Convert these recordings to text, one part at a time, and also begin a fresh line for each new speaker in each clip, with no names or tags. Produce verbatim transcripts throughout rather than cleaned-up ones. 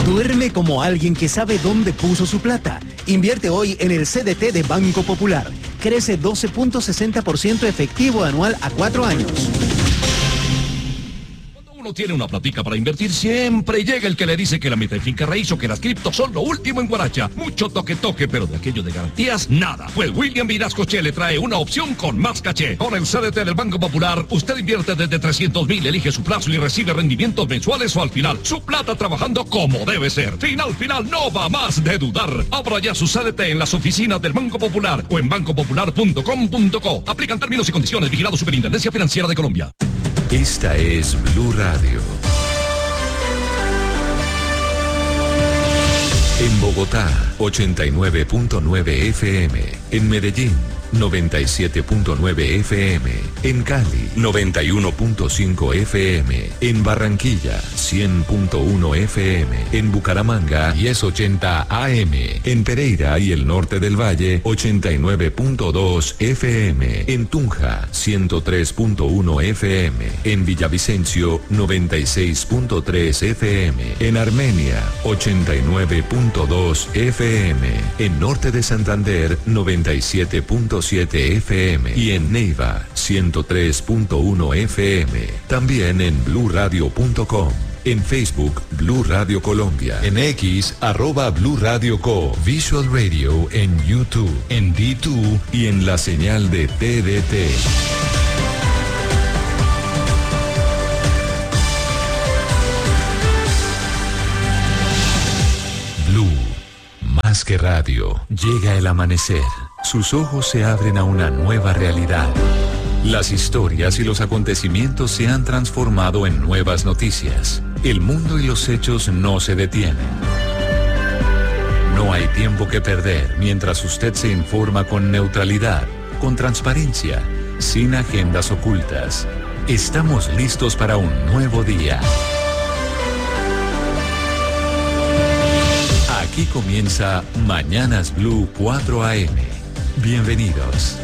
Duerme como alguien que sabe dónde puso su plata. Invierte hoy en el C D T de Banco Popular. Crece doce punto sesenta por ciento efectivo anual a cuatro años.
Uno tiene una platica para invertir, siempre llega el que le dice que la meta en finca raíz o que las criptos son lo último en guaracha. Mucho toque toque, pero de aquello de garantías, nada. Pues William Vinascoche le trae una opción con más caché. Con el C D T del Banco Popular, usted invierte desde trescientos mil, elige su plazo y recibe rendimientos mensuales o al final. Su plata trabajando como debe ser. Final, final, no va más de dudar. Abra ya su C D T en las oficinas del Banco Popular o en banco popular punto com punto co. Aplican términos y condiciones. Vigilado Superintendencia Financiera de Colombia.
Esta es Blue Radio. En Bogotá, ochenta y nueve punto nueve F M. En Medellín, noventa y siete punto nueve F M. En Cali, noventa y uno punto cinco F M. En Barranquilla, cien punto uno F M. En Bucaramanga, diez ochenta A M. En Pereira y el norte del Valle, ochenta y nueve punto dos F M. En Tunja, ciento tres punto uno F M. En Villavicencio, noventa y seis punto tres F M. En Armenia, ochenta y nueve punto dos F M. En norte de Santander, noventa y siete punto siete F M. Y en Neiva, ciento tres punto uno F M. También en blue radio punto com. En Facebook, Blue Radio Colombia. En X, arroba Blue Radio Co. Visual Radio en YouTube, en D dos y en la señal de T D T. Blue, más que radio, llega el amanecer. Sus ojos se abren a una nueva realidad. Las historias y los acontecimientos se han transformado en nuevas noticias. El mundo y los hechos no se detienen. No hay tiempo que perder mientras usted se informa con neutralidad, con transparencia, sin agendas ocultas. Estamos listos para un nuevo día. Aquí comienza Mañanas Blue cuatro A M. Bienvenidos.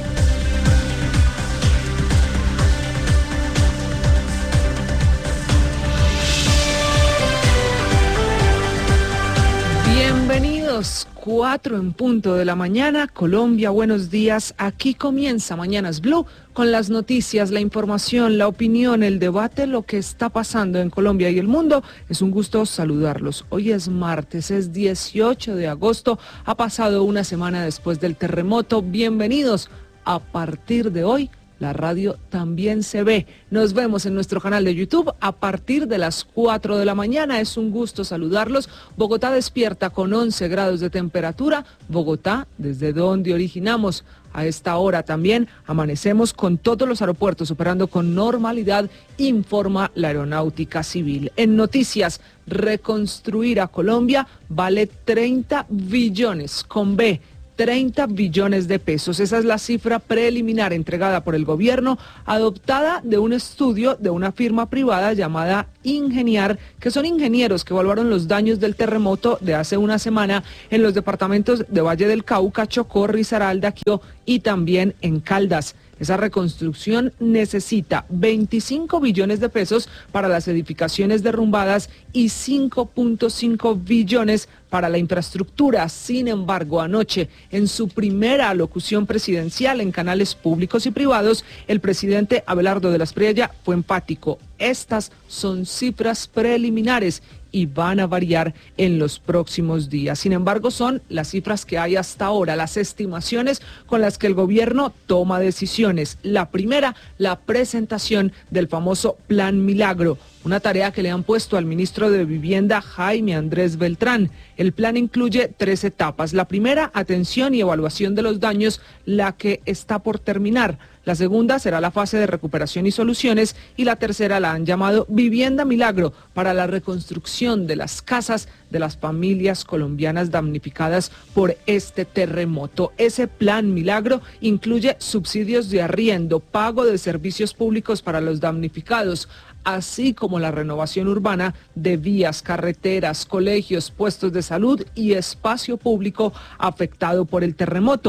Bienvenidos, cuatro en punto de la mañana, Colombia, buenos días. Aquí comienza Mañanas Blue con las noticias, la información, la opinión, el debate, lo que está pasando en Colombia y el mundo. Es un gusto saludarlos. Hoy es martes, es dieciocho de agosto, ha pasado una semana después del terremoto. Bienvenidos. A partir de hoy, la radio también se ve. Nos vemos en nuestro canal de YouTube a partir de las cuatro de la mañana. Es un gusto saludarlos. Bogotá despierta con once grados de temperatura. Bogotá, desde donde originamos. A esta hora también amanecemos con todos los aeropuertos operando con normalidad, informa la Aeronáutica Civil. En noticias, reconstruir a Colombia vale treinta billones con B. treinta billones de pesos. Esa es la cifra preliminar entregada por el gobierno, adoptada de un estudio de una firma privada llamada Ingeniar, que son ingenieros que evaluaron los daños del terremoto de hace una semana en los departamentos de Valle del Cauca, Chocó, Risaralda, Quibdó y también en Caldas. Esa reconstrucción necesita veinticinco billones de pesos para las edificaciones derrumbadas y cinco punto cinco billones para la infraestructura. Sin embargo, anoche, en su primera alocución presidencial en canales públicos y privados, el presidente Abelardo de la Espriella fue enfático. Estas son cifras preliminares y van a variar en los próximos días. Sin embargo, son las cifras que hay hasta ahora, las estimaciones con las que el gobierno toma decisiones. La primera, la presentación del famoso Plan Milagro, una tarea que le han puesto al ministro de Vivienda, Jaime Andrés Beltrán. El plan incluye tres etapas. La primera, atención y evaluación de los daños, la que está por terminar. La segunda será la fase de recuperación y soluciones, y la tercera la han llamado Vivienda Milagro, para la reconstrucción de las casas de las familias colombianas damnificadas por este terremoto. Ese Plan Milagro incluye subsidios de arriendo, pago de servicios públicos para los damnificados, así como la renovación urbana de vías, carreteras, colegios, puestos de salud y espacio público afectado por el terremoto.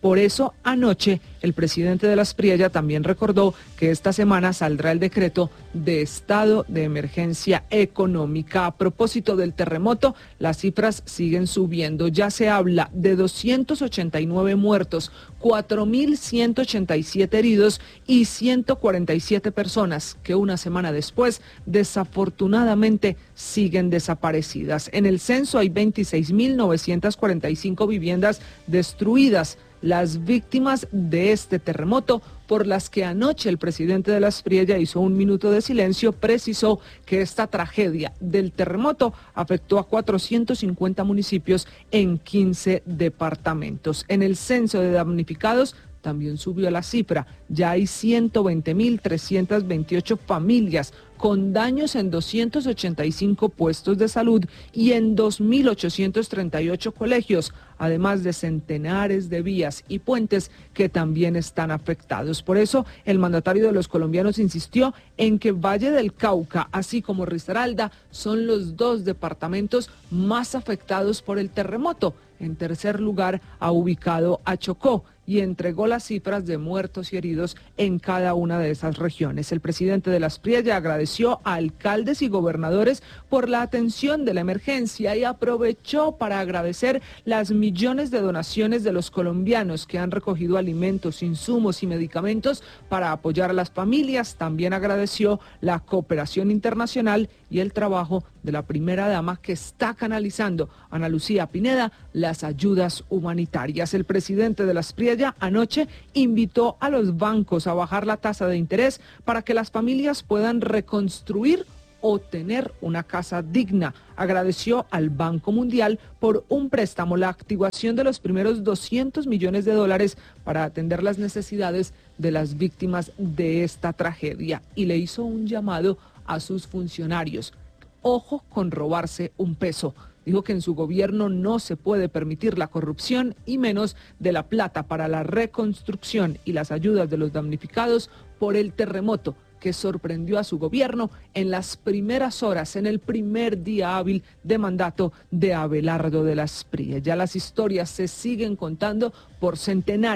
Por eso, anoche, el presidente de la Aspriella también recordó que esta semana saldrá el decreto de estado de emergencia económica. A propósito del terremoto, las cifras siguen subiendo. Ya se habla de doscientos ochenta y nueve muertos, cuatro mil ciento ochenta y siete heridos y ciento cuarenta y siete personas que una semana después, desafortunadamente, siguen desaparecidas. En el censo hay veintiséis mil novecientas cuarenta y cinco viviendas destruidas. Las víctimas de este terremoto, por las que anoche el presidente de la Aspriella hizo un minuto de silencio, precisó que esta tragedia del terremoto afectó a cuatrocientos cincuenta municipios en quince departamentos. En el censo de damnificados también subió la cifra. Ya hay ciento veinte mil trescientas veintiocho familias con daños en doscientos ochenta y cinco puestos de salud y en dos mil ochocientos treinta y ocho colegios, además de centenares de vías y puentes que también están afectados. Por eso, el mandatario de los colombianos insistió en que Valle del Cauca, así como Risaralda, son los dos departamentos más afectados por el terremoto. En tercer lugar, ha ubicado a Chocó y entregó las cifras de muertos y heridos en cada una de esas regiones. El presidente de la Aspriella agradeció a alcaldes y gobernadores por la atención de la emergencia y aprovechó para agradecer las millones de donaciones de los colombianos que han recogido alimentos, insumos y medicamentos para apoyar a las familias. También agradeció la cooperación internacional y el trabajo de la primera dama que está canalizando, Ana Lucía Pineda, las ayudas humanitarias. El presidente de la Aspriella anoche invitó a los bancos a bajar la tasa de interés para que las familias puedan reconstruir o tener una casa digna. Agradeció al Banco Mundial por un préstamo, la activación de los primeros doscientos millones de dólares para atender las necesidades de las víctimas de esta tragedia y le hizo un llamado a sus funcionarios. Ojo con robarse un peso. Dijo que en su gobierno no se puede permitir la corrupción y menos de la plata para la reconstrucción y las ayudas de los damnificados por el terremoto que sorprendió a su gobierno en las primeras horas, en el primer día hábil de mandato de Abelardo de la Aspriella. Ya las historias se siguen contando por centenares.